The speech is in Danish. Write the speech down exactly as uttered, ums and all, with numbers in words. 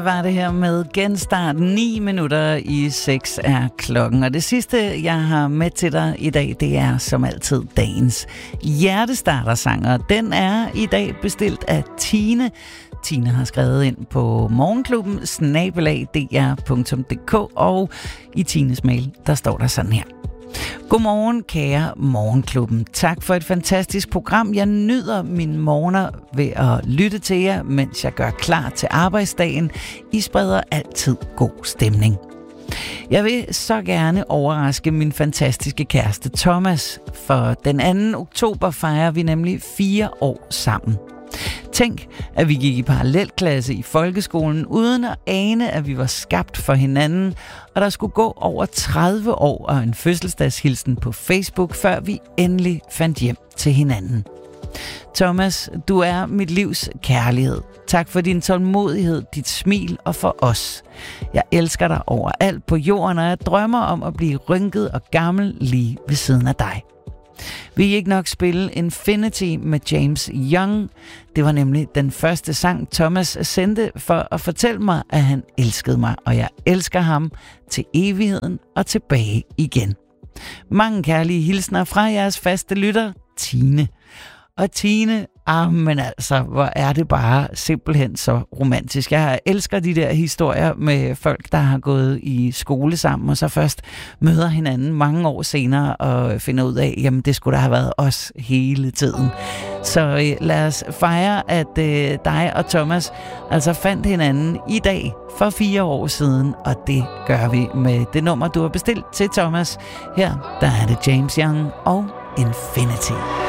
Var det her med genstart. Ni minutter i seks er klokken. Og det sidste, jeg har med til dig i dag, det er som altid dagens hjertestartersang. Og den er i dag bestilt af Tine. Tine har skrevet ind på morgenklubben snabel-a d r punktum d k, og i Tines mail, der står der sådan her. Godmorgen, kære Morgenklubben. Tak for et fantastisk program. Jeg nyder mine morgener ved at lytte til jer, mens jeg gør klar til arbejdsdagen. I spreder altid god stemning. Jeg vil så gerne overraske min fantastiske kæreste Thomas, for den anden oktober fejrer vi nemlig fire år sammen. Tænk, at vi gik i parallelklasse i folkeskolen, uden at ane, at vi var skabt for hinanden, og der skulle gå over tredive år og en fødselsdagshilsen på Facebook, før vi endelig fandt hjem til hinanden. Thomas, du er mit livs kærlighed. Tak for din tålmodighed, dit smil og for os. Jeg elsker dig overalt på jorden, og jeg drømmer om at blive rynket og gammel lige ved siden af dig. Vil I ikke nok spille Infinity med James Young? Det var nemlig den første sang, Thomas sendte for at fortælle mig, at han elskede mig, og jeg elsker ham til evigheden og tilbage igen. Mange kærlige hilsner fra jeres faste lytter, Tine. Og Tine, ah, men altså, hvor er det bare simpelthen så romantisk. Jeg elsker de der historier med folk, der har gået i skole sammen, og så først møder hinanden mange år senere og finder ud af, jamen det skulle da have været os hele tiden. Så øh, lad os fejre, at øh, dig og Thomas altså fandt hinanden i dag for fire år siden, og det gør vi med det nummer, du har bestilt til Thomas. Her, der er det James Young og Infinity.